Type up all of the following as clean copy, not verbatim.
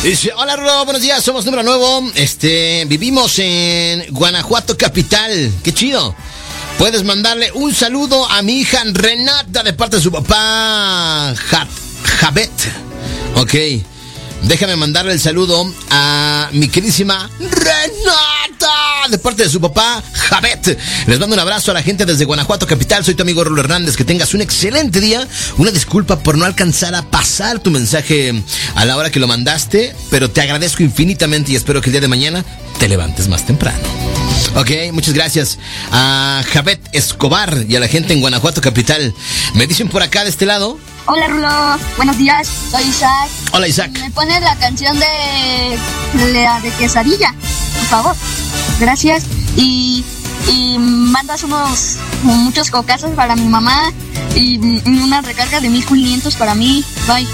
Dice, hola Rulo, buenos días, somos Número Nuevo. Vivimos en Guanajuato capital. Qué chido. Puedes mandarle un saludo a mi hija Renata de parte de su papá Javet. Ok. Déjame mandarle el saludo a mi queridísima Renata de parte de su papá Javet. Les mando un abrazo a la gente desde Guanajuato capital. Soy tu amigo Rulo Hernández. Que tengas un excelente día. Una disculpa por no alcanzar a pasar tu mensaje a la hora que lo mandaste, pero te agradezco infinitamente y espero que el día de mañana te levantes más temprano. Ok, muchas gracias a Javet Escobar y a la gente en Guanajuato capital. Me dicen por acá de este lado. Hola Rulo, buenos días, soy Isaac. Hola Isaac. ¿Me pones la canción de Quesadilla, por favor? Gracias. Y mandas muchos cocazos para mi mamá y una recarga de 1500 para mí. Bye.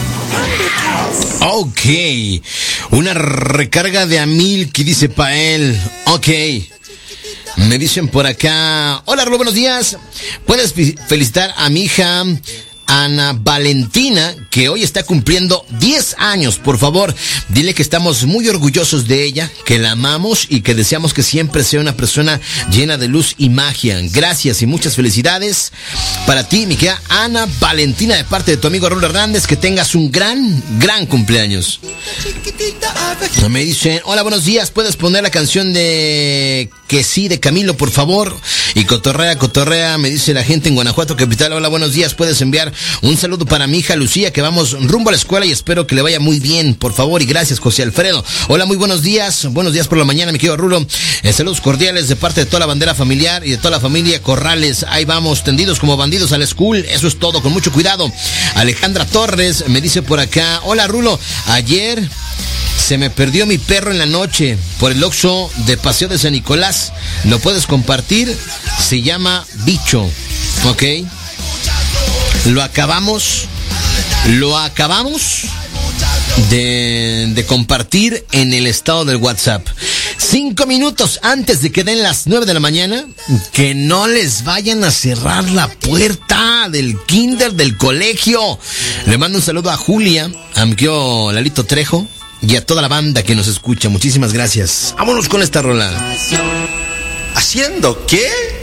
Ok, una recarga de 1000 que dice Pael. Ok. Me dicen por acá. Hola Rulo, buenos días. ¿Puedes felicitar a mi hija Ana Valentina, que hoy está cumpliendo 10 años? Por favor, dile que estamos muy orgullosos de ella, que la amamos y que deseamos que siempre sea una persona llena de luz y magia. Gracias y muchas felicidades para ti, mi querida Ana Valentina, de parte de tu amigo Rulo Hernández. Que tengas un gran cumpleaños. Me dicen, hola, buenos días, ¿puedes poner la canción de Que sí, de Camilo, por favor? Y cotorrea, me dice la gente en Guanajuato capital. Hola, buenos días, ¿puedes enviar un saludo para mi hija Lucía, que vamos rumbo a la escuela y espero que le vaya muy bien, por favor? Y gracias, José Alfredo. Hola, muy buenos días por la mañana, mi querido Rulo. Saludos cordiales de parte de toda la bandera familiar y de toda la familia Corrales. Ahí vamos, tendidos como bandidos a la school. Eso es todo, con mucho cuidado. Alejandra Torres me dice por acá, hola Rulo, ayer se me perdió mi perro en la noche por el Oxxo de Paseo de San Nicolás. ¿Lo puedes compartir? Se llama Bicho. Ok. Lo acabamos de compartir en el estado del WhatsApp. 5 minutos antes de que den las 9 de la mañana. Que no les vayan a cerrar la puerta del kinder, del colegio. Le mando un saludo a Julia, a mi tío Lalito Trejo y a toda la banda que nos escucha. Muchísimas gracias. Vámonos con esta rola. ¿Haciendo qué?